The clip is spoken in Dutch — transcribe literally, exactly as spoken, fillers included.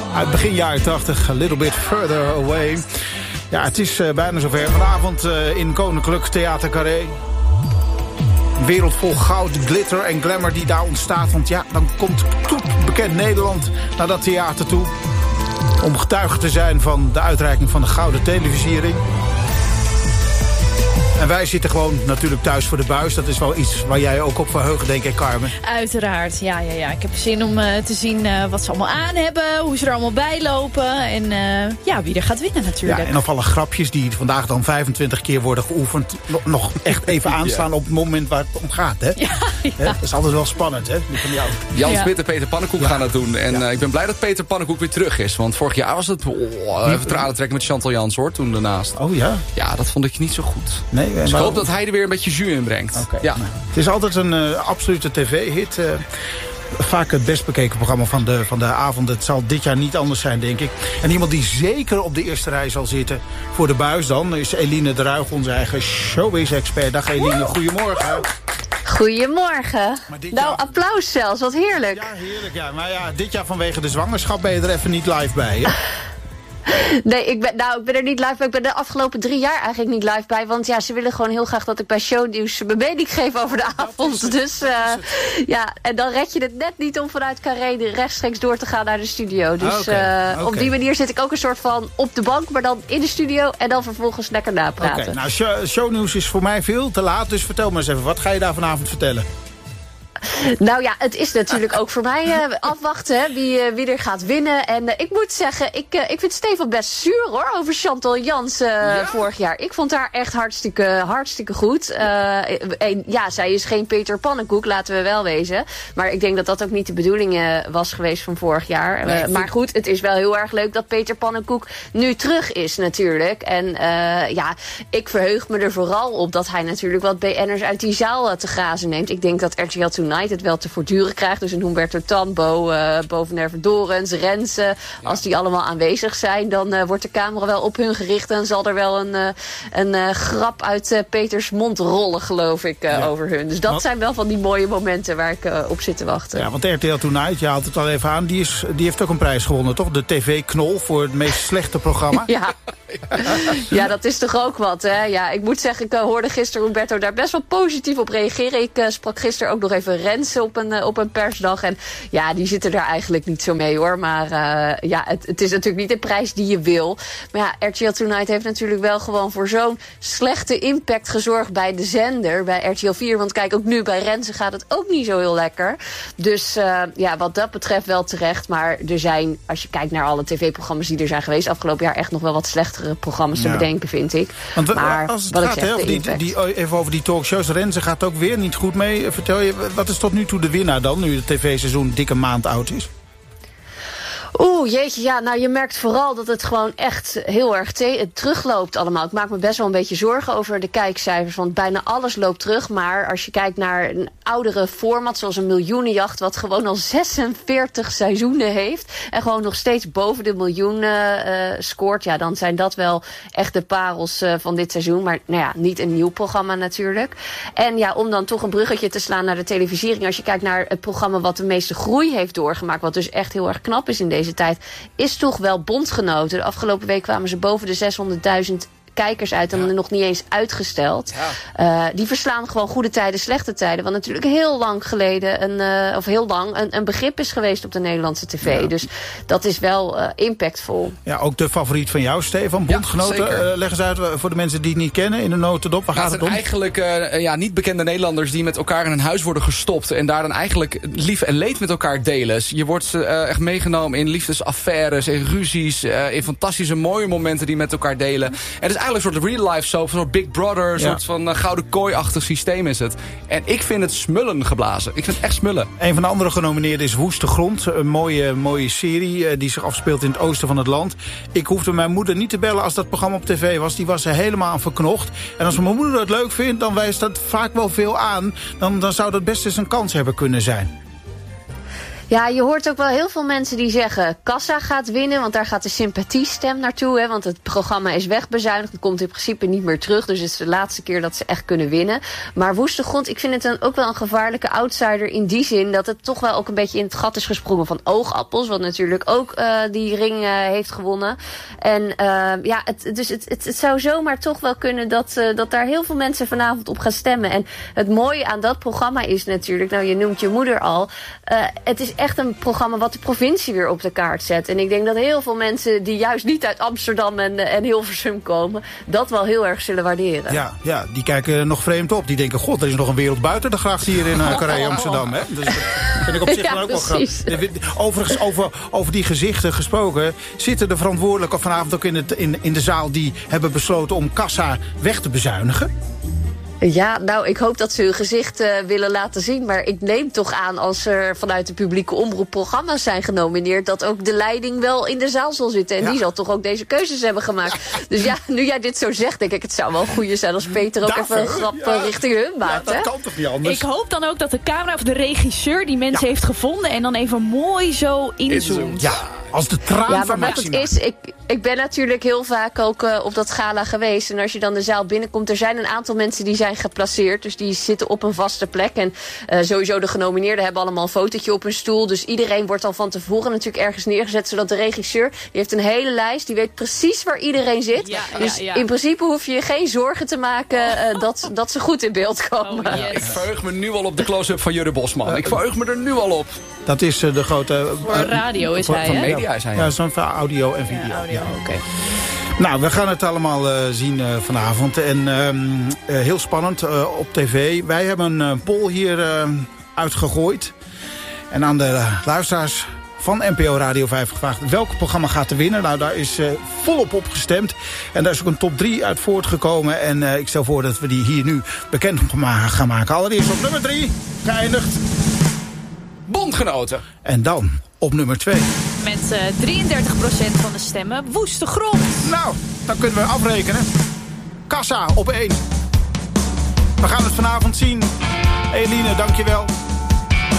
Uit begin jaren tachtig, A Little Bit Further Away. Ja, het is uh, bijna zover. Vanavond uh, in Koninklijk Theater Carré. Een wereld vol goud, glitter en glamour die daar ontstaat. Want ja, dan komt Toep bekend Nederland naar dat theater toe. Om getuige te zijn van de uitreiking van de Gouden Televisiering. En wij zitten gewoon natuurlijk thuis voor de buis. Dat is wel iets waar jij ook op verheugt, denk ik, Carmen. Uiteraard, ja, ja, ja. Ik heb zin om uh, te zien uh, wat ze allemaal aan hebben. Hoe ze er allemaal bij lopen. En uh, ja, wie er gaat winnen natuurlijk. Ja, en of alle grapjes die vandaag dan vijfentwintig keer worden geoefend... nog echt even aanslaan ja. op het moment waar het om gaat. Hè? Ja, ja. Hè? Dat is altijd wel spannend, hè? Van jou. Jan ja. Smit en Peter Pannenkoek ja. gaan dat doen. En ja. uh, ik ben blij dat Peter Pannenkoek weer terug is. Want vorig jaar was het... Oh, even tranen trekken met Chantal Jans, hoor, toen daarnaast. Oh ja? Ja, dat vond ik niet zo goed. Nee, dus ik hoop dat hij er weer een beetje jus in brengt. Okay. Ja. Nou, het is altijd een uh, absolute tv-hit. Uh, vaak het best bekeken programma van de, van de avond. Het zal dit jaar niet anders zijn, denk ik. En iemand die zeker op de eerste rij zal zitten voor de buis dan... is Eline de Ruig, onze eigen showbiz-expert. Dag Eline, goedemorgen. Goedemorgen. Nou, jaar... applaus zelfs, wat heerlijk. Ja, heerlijk, ja. Maar ja, dit jaar vanwege de zwangerschap ben je er even niet live bij, hè? Nee, ik ben, nou, ik ben er niet live bij. Ik ben de afgelopen drie jaar eigenlijk niet live bij. Want ja, ze willen gewoon heel graag dat ik bij Shownieuws mijn mening geef over de avond. Dus uh, ja, en dan red je het net niet om vanuit Carré rechtstreeks door te gaan naar de studio. Dus ah, okay. uh, okay. op die manier zit ik ook een soort van op de bank, maar dan in de studio. En dan vervolgens lekker napraten. Oké, okay, nou, show, Shownieuws is voor mij veel te laat. Dus vertel me eens even, wat ga je daar vanavond vertellen? Nou ja, het is natuurlijk ook voor mij uh, afwachten hè, wie, uh, wie er gaat winnen. En uh, ik moet zeggen, ik, uh, ik vind Stefan best zuur hoor, over Chantal Jans uh, ja? vorig jaar. Ik vond haar echt hartstikke, hartstikke goed. Uh, en, ja, zij is geen Peter Pannenkoek, laten we wel wezen. Maar ik denk dat dat ook niet de bedoeling uh, was geweest van vorig jaar. Nee, uh, maar goed, het is wel heel erg leuk dat Peter Pannenkoek nu terug is natuurlijk. En uh, ja, ik verheug me er vooral op dat hij natuurlijk wat B N'ers uit die zaal uh, te grazen neemt. Ik denk dat R T L Tonight het wel te voortduren krijgt. Dus een Humberto Tan, Bo, uh, Bo van Nervedorens, Renze. Ja. Als die allemaal aanwezig zijn, dan uh, wordt de camera wel op hun gericht. En zal er wel een, uh, een uh, grap uit uh, Peters mond rollen, geloof ik, uh, ja. over hun. Dus dat wat? zijn wel van die mooie momenten waar ik uh, op zit te wachten. Ja, want R T L Tonight, je haalt het al even aan, die, is, die heeft ook een prijs gewonnen, toch? De T V-knol voor het meest slechte programma. Ja. Ja, dat is toch ook wat, hè? Ja, ik moet zeggen, ik uh, hoorde gisteren Humberto daar best wel positief op reageren. Ik uh, sprak gisteren ook nog even Renze op een, uh, op een persdag. En ja, die zitten er eigenlijk niet zo mee, hoor. Maar uh, ja, het, het is natuurlijk niet de prijs die je wil. Maar ja, R T L Tonight heeft natuurlijk wel gewoon voor zo'n slechte impact gezorgd bij de zender, bij R T L vier. Want kijk, ook nu bij Renze gaat het ook niet zo heel lekker. Dus uh, ja, wat dat betreft wel terecht. Maar er zijn, als je kijkt naar alle tv-programma's die er zijn geweest afgelopen jaar, echt nog wel wat slechtere programma's ja. te bedenken, vind ik. Want we, maar als het wat gaat, ik zeg, hè, over die, die, even over die talkshows. Renze gaat ook weer niet goed mee. Vertel je, wat is tot nu toe de winnaar dan, nu het tv-seizoen dikke maand oud is? Oeh, jeetje, ja, nou je merkt vooral dat het gewoon echt heel erg te- terugloopt allemaal. Ik maak me best wel een beetje zorgen over de kijkcijfers, want bijna alles loopt terug. Maar als je kijkt naar een oudere format, zoals een miljoenenjacht, wat gewoon al zesenveertig seizoenen heeft en gewoon nog steeds boven de miljoen uh, scoort, ja, dan zijn dat wel echt de parels uh, van dit seizoen. Maar nou ja, niet een nieuw programma natuurlijk. En ja, om dan toch een bruggetje te slaan naar de televisiering, als je kijkt naar het programma wat de meeste groei heeft doorgemaakt, wat dus echt heel erg knap is in deze tijd, is toch wel Bondgenoten. De afgelopen week kwamen ze boven de zeshonderdduizend kijkers uit en ja. nog niet eens uitgesteld. Ja. Uh, die verslaan gewoon goede tijden, slechte tijden. Wat natuurlijk heel lang geleden, een, uh, of heel lang, een, een begrip is geweest op de Nederlandse tv. Ja. Dus dat is wel uh, impactvol. Ja, ook de favoriet van jou, Stefan, Bondgenoten. Ja, uh, leg eens uit voor de mensen die het niet kennen, in de notendop. Waar nou, gaat het om? Eigenlijk uh, ja, niet bekende Nederlanders die met elkaar in een huis worden gestopt en daar dan eigenlijk lief en leed met elkaar delen. Je wordt uh, echt meegenomen in liefdesaffaires, in ruzies, uh, in fantastische mooie momenten die met elkaar delen. En het is eigenlijk een soort real life soap, een soort Big Brother, een ja. soort van uh, gouden kooi-achtig systeem is het. En ik vind het smullen geblazen. Ik vind het echt smullen. Een van de andere genomineerden is Woeste Grond. Een mooie, mooie serie uh, die zich afspeelt in het oosten van het land. Ik hoefde mijn moeder niet te bellen als dat programma op tv was. Die was er helemaal aan verknocht. En als mijn moeder dat leuk vindt, dan wijst dat vaak wel veel aan. Dan, dan zou dat best eens een kans hebben kunnen zijn. Ja, je hoort ook wel heel veel mensen die zeggen Kassa gaat winnen, want daar gaat de sympathiestem naartoe. Hè, want het programma is wegbezuinigd, het komt in principe niet meer terug. Dus het is de laatste keer dat ze echt kunnen winnen. Maar Woeste Grond, ik vind het dan ook wel een gevaarlijke outsider in die zin dat het toch wel ook een beetje in het gat is gesprongen van Oogappels, wat natuurlijk ook uh, die ring uh, heeft gewonnen. En uh, ja, het, dus het, het, het zou zomaar toch wel kunnen dat, uh, dat daar heel veel mensen vanavond op gaan stemmen. En het mooie aan dat programma is natuurlijk, nou je noemt je moeder al, uh, het is echt een programma wat de provincie weer op de kaart zet. En ik denk dat heel veel mensen die juist niet uit Amsterdam en, en Hilversum komen, dat wel heel erg zullen waarderen. Ja, ja, die kijken nog vreemd op. Die denken, god, er is nog een wereld buiten de gracht hier in uh, Carré Amsterdam. Hè? Dus dat vind ik op zich ja, ook wel grappig. Overigens, over, over die gezichten gesproken, zitten de verantwoordelijken vanavond ook in, het, in, in de zaal die hebben besloten om Kassa weg te bezuinigen? Ja, nou, ik hoop dat ze hun gezicht uh, willen laten zien. Maar ik neem toch aan, als er vanuit de publieke omroep programma's zijn genomineerd, dat ook de leiding wel in de zaal zal zitten. En ja. die zal toch ook deze keuzes hebben gemaakt. Ja. Dus ja, nu jij dit zo zegt, denk ik, het zou wel goed zijn als Peter ook Daarvoor, even een grap ja. richting hun maakt. Ja, dat hè? kan toch niet anders? Ik hoop dan ook dat de camera of de regisseur die mensen ja. heeft gevonden en dan even mooi zo inzoomt. Ja, als de traan ja, van maar wat het is, ik, ik ben natuurlijk heel vaak ook uh, op dat gala geweest. En als je dan de zaal binnenkomt, er zijn een aantal mensen die zijn geplaceerd. Dus die zitten op een vaste plek. En uh, sowieso de genomineerden hebben allemaal een fotootje op hun stoel. Dus iedereen wordt al van tevoren natuurlijk ergens neergezet. Zodat de regisseur, die heeft een hele lijst. Die weet precies waar iedereen zit. Ja, dus ja, ja. in principe hoef je je geen zorgen te maken uh, dat, dat ze goed in beeld komen. Oh, yes. Ik verheug me nu al op de close-up van Jurre Bosman. Ik verheug me er nu al op. Dat is uh, de grote... Uh, Voor radio is voor, hij, van hè? Media is hij. Ja, zo'n audio en video. Ja, audio, ja. oké. Okay. Nou, we gaan het allemaal uh, zien uh, vanavond. En um, uh, heel spannend uh, op tv. Wij hebben een uh, poll hier uh, uitgegooid. En aan de luisteraars van N P O Radio vijf gevraagd welk programma gaat er winnen. Nou, daar is uh, volop op gestemd. En daar is ook een top drie uit voortgekomen. En uh, ik stel voor dat we die hier nu bekend gaan maken. Allereerst op nummer drie, geëindigd. Bondgenoten. En dan op nummer twee. Met uh, drieëndertig procent van de stemmen Woeste Grond. Nou, dan kunnen we afrekenen. Kassa op één. We gaan het vanavond zien. Eline, dankjewel.